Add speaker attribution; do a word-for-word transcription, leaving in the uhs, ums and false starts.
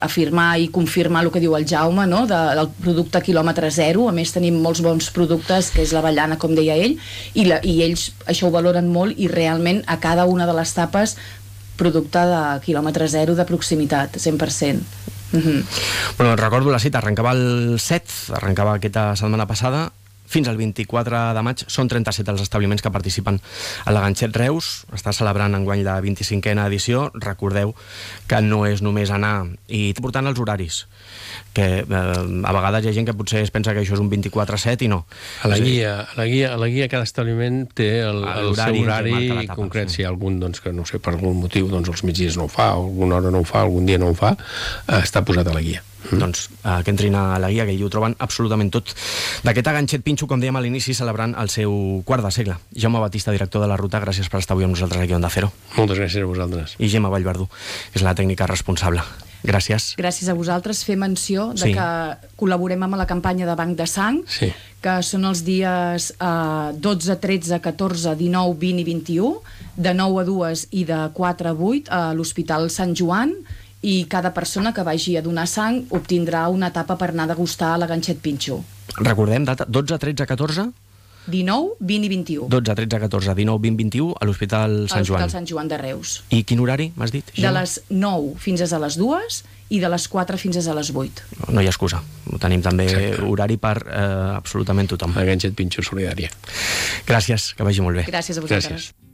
Speaker 1: afirmar i confirmar el que diu el Jaume, no? de, del producte quilòmetre zero. A més tenim molts bons productes, que és l'avellana, com deia ell, i, la, i ells això ho valoren molt, i realment a cada una de les tapes producte de quilòmetre zero de proximitat, cent per cent. Mm-hmm.
Speaker 2: Bueno, recordo la cita, arrencava el set, arrencava aquesta setmana passada, fins al vint-i-quatre de maig. Són trenta-set els establiments que participen a la Ganxet Reus. Està celebrant enguany la vint-i-cinquena edició. Recordeu que no és només anar, i portant els horaris, que eh, a vegades hi ha gent que potser es pensa que això és un vint-i-quatre set i no.
Speaker 3: A la guia, a la guia, a la guia cada establiment té el, el seu horari concret. Si hi ha algun, doncs, que no sé, per algun motiu, doncs els migdies no ho fa, o alguna hora no ho fa, algun dia no ho fa, eh, està posat a la guia. Mm.
Speaker 2: Doncs eh, que entrin a la guia, que hi ho troben absolutament tot. D'aquest Ganxet Pinxo, com dèiem a l'inici, celebrant el seu quart de segle. Jaume Batista, director de la ruta, gràcies per estar avui amb nosaltres aquí a Onda Cero.
Speaker 3: Moltes gràcies a vosaltres.
Speaker 2: I Gemma Vallverdú, que és la tècnica responsable. Gràcies.
Speaker 1: Gràcies a vosaltres. Fer menció de
Speaker 2: sí.
Speaker 1: que col·laborem amb la campanya de Banc de Sang,
Speaker 3: sí.
Speaker 1: que són els dies eh, dotze, tretze, catorze, dinou, vint i vint-i-u, de nou a dues i de quatre a vuit a l'Hospital Sant Joan, i cada persona que vagi a donar sang obtindrà una etapa per anar a degustar la Ganxet Pinxo.
Speaker 2: Recordem, data dotze, tretze, catorze?
Speaker 1: dinou, vint i vint-i-u.
Speaker 2: dotze, tretze, catorze, dinou, vint, vint-i-u a l'Hospital Sant Joan.
Speaker 1: A l'Hospital Sant Joan de Reus.
Speaker 2: I quin horari, m'has dit?
Speaker 1: De les nou fins a les dues i de les quatre fins a les vuit.
Speaker 2: No, no hi ha excusa. Tenim també Exacte. horari per eh, absolutament tothom.
Speaker 3: La Ganxet Pinxo solidària.
Speaker 2: Gràcies, que vagi molt bé.
Speaker 1: Gràcies a vosaltres.
Speaker 3: Gràcies.